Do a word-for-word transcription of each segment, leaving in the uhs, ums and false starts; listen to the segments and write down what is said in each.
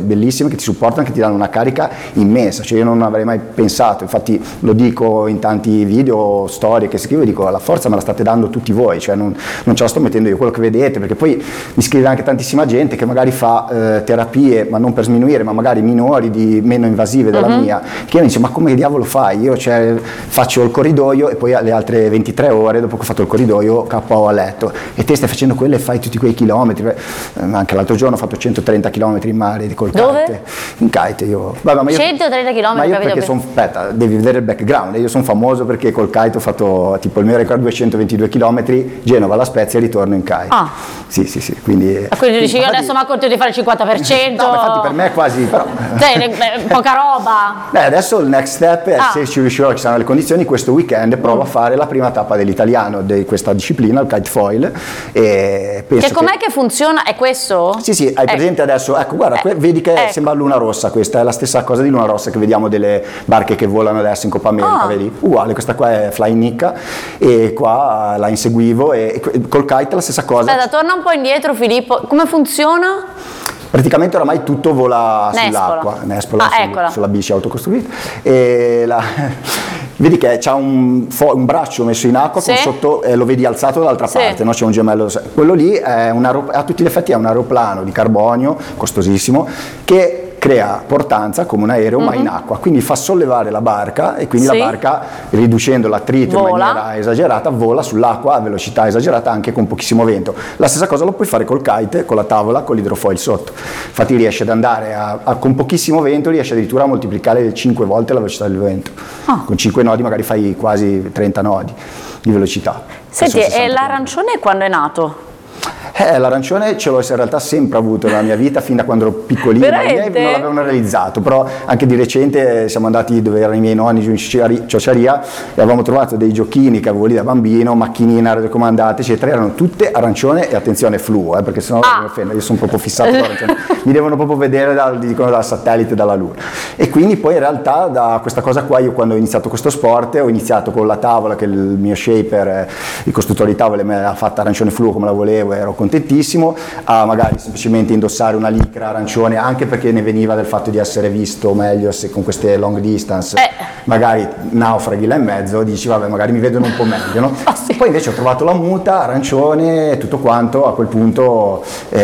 bellissime che ti supportano, che ti danno una carica immensa, cioè io non avrei mai pensato, infatti lo dico in tanti video, storie che scrivo, dico la forza me la state dando tutti voi, cioè non, non ce la sto mettendo io, quello che vedete, perché poi mi scrive anche tantissima gente che magari fa eh, terapie, ma non per sminuire, ma magari minori, di meno invasive della uh-huh. mia, che mi dice ma come diavolo fai? Io cioè, faccio il corridoio e poi alle altre ventitré ore dopo che ho fatto il corridoio K O a letto, e te stai facendo quello e fai tutti quei chilometri, eh, anche l'altro giorno ho fatto centotrenta chilometri in mare col Dove? kite, in kite io, vabbè, ma io centotrenta chilometri, ma io perché sono, aspetta, devi vedere il background, io sono famoso perché col kite ho fatto tipo il mio record duecentoventidue chilometri, Genova, La Spezia e ritorno in kite. Ah. Sì, sì, sì, quindi... Ma quindi dici io adesso mi accorgo di fare il cinquanta per cento? No, infatti per me è quasi, però... Cioè, poca roba. Beh, adesso il next step è, ah. se ci riuscirò, ci saranno le condizioni, questo weekend provo mm. a fare la prima tappa dell'italiano di questa disciplina, il kite foil, e penso che com'è che... che funziona? È questo? Sì, sì, hai eh. presente adesso, ecco, guarda, eh. vedi che ecco. sembra Luna Rossa, questa è la stessa cosa di Luna Rossa che vediamo delle barche che volano adesso in Coppa America, ah. vedi? Uguale, questa qua è Flying Nicca e qua la inseguivo e col kite la stessa cosa. Aspetta, torna un po' indietro Filippo, come funziona? Praticamente oramai tutto vola sull'acqua, Nespola, ah, su, sulla bici autocostruita, e la, vedi che c'ha un, un braccio messo in acqua, sì. con sotto, eh, lo vedi alzato dall'altra sì. parte, no? C'è un gemello, quello lì è un a tutti gli effetti è un aeroplano di carbonio, costosissimo, che crea portanza come un aereo, mm-hmm. ma in acqua, quindi fa sollevare la barca e quindi sì. la barca, riducendo l'attrito in maniera esagerata, vola sull'acqua a velocità esagerata anche con pochissimo vento. La stessa cosa lo puoi fare col kite, con la tavola, con l'idrofoil sotto, infatti riesce ad andare a, a, con pochissimo vento, riesce addirittura a moltiplicare cinque volte la velocità del vento, ah. con cinque nodi magari fai quasi trenta nodi di velocità. Senti, e l'arancione quando è nato? Eh, l'arancione ce l'ho in realtà sempre avuto nella mia vita, fin da quando ero piccolino. I miei non l'avevano realizzato, però anche di recente siamo andati dove erano i miei nonni giù in Ciociaria e avevamo trovato dei giochini che avevo lì da bambino, macchinine racomandate, eccetera, erano tutte arancione e attenzione fluo, eh, perché sennò ah. mi offendo, io sono proprio fissato con l'arancione, mi devono proprio vedere dal, dicono, dal satellite, dalla luna. E quindi poi in realtà da questa cosa qua, io quando ho iniziato questo sport, ho iniziato con la tavola che il mio shaper, il costruttore di tavole me l'ha fatta arancione fluo come la volevo, ero contentissimo, a magari semplicemente indossare una licra arancione, anche perché ne veniva del fatto di essere visto meglio se con queste long distance, eh. magari naufraghi là in mezzo, dici vabbè magari mi vedono un po' meglio, no? Oh, sì. Poi invece ho trovato la muta arancione e tutto quanto, a quel punto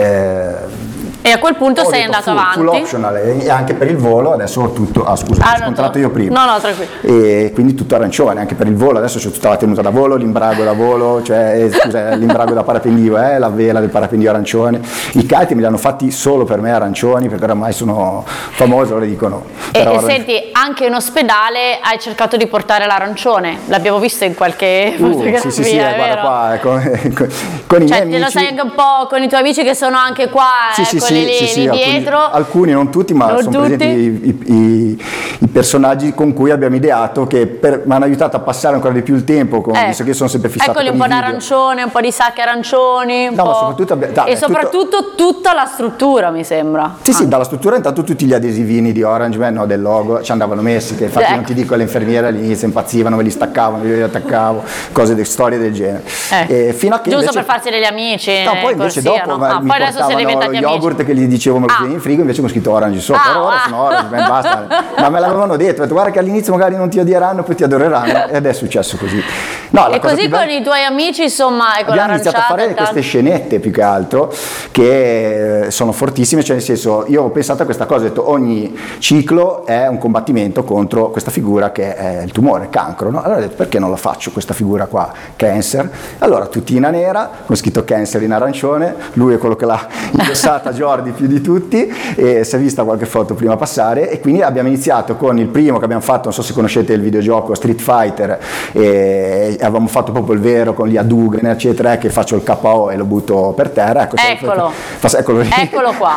eh, e a quel punto sei andato full, avanti? Full optional, e anche per il volo adesso ho tutto, ah scusa, ah, ho scontrato io prima. No, no, tranquillo. E quindi tutto arancione, anche per il volo, adesso c'è tutta la tenuta da volo, l'imbrago da volo, cioè eh, scusa, l'imbrago da parapendio, eh, la vela del parapendio arancione. I kite me li hanno fatti solo per me arancioni, perché oramai sono famoso, lo dicono. E, e senti, anche in ospedale hai cercato di portare l'arancione, l'abbiamo visto in qualche uh, fotografia, sì, sì, sì, è guarda vero? qua, con, con, con i cioè, miei te amici. lo sai anche un po' con i tuoi amici che sono anche qua, sì, eh, sì, quelli sì, lì, sì, sì, lì alcuni, dietro. Alcuni, non tutti, ma non sono tutti. presenti i, i, i personaggi con cui abbiamo ideato, che mi hanno aiutato a passare ancora di più il tempo, con, eh. visto che io sono sempre fissato Eccoli, con un po' i video. d'arancione, un po' di sacche arancioni, un no, po'... ma soprattutto abbi- da, e soprattutto tutto... tutta la struttura, mi sembra. Sì, ah. sì, dalla struttura intanto tutti gli adesivini di Orange Man, no, del logo, ci andavano messi, che infatti ecco. non ti dico, le infermiere all'inizio impazzivano, me li staccavano, me li attaccavo, cose, de, storie del genere. Eh. E fino a che Giusto invece... per farsi degli amici. No, poi invece corsia, dopo no? ah, mi poi adesso siete diventati gli yogurt amici. che gli dicevo me lo ah. in frigo, invece con scritto Orange sopra, ah, però ora ah. sono Orange Man, basta. Ma me l'avevano detto, ho detto guarda che all'inizio magari non ti odieranno, poi ti adoreranno, e adesso è successo così. No, e così con i tuoi amici, insomma, con abbiamo iniziato a fare tanto... queste scenette più che altro che sono fortissime, cioè nel senso, io ho pensato a questa cosa, ho detto ogni ciclo è un combattimento contro questa figura che è il tumore, il cancro, no? Allora ho detto perché non la faccio questa figura qua, cancer, allora tutina nera con scritto cancer in arancione, lui è quello che l'ha indossata Jordi più di tutti, e si è vista qualche foto prima passare, e quindi abbiamo iniziato con il primo che abbiamo fatto, non so se conoscete il videogioco Street Fighter, e avevamo fatto proprio il vero con gli Hadouken eccetera, che faccio il K O e lo butto per terra, ecco, eccolo, fa, eccolo, eccolo qua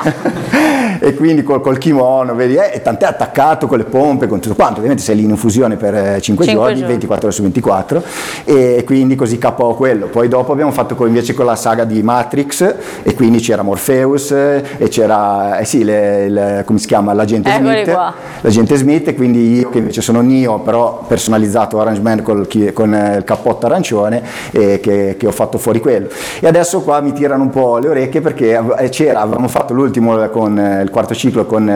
e quindi col, col kimono vedi, eh, e tant'è attaccato con le pompe, con tutto quanto, ovviamente sei lì in infusione per cinque giorni, giorni, ventiquattro ore su ventiquattro, e quindi così K O quello. Poi dopo abbiamo fatto con, invece con la saga di Matrix, e quindi c'era Morpheus e c'era eh sì, le, le, come si chiama, l'agente Smith, l'agente Smith, e quindi io che invece sono Neo, però personalizzato Orange Man col, con il cappotto arancione, e che, che ho fatto fuori quello. E adesso qua mi tirano un po' le orecchie perché c'era, avevamo fatto l'ultimo con il quarto ciclo con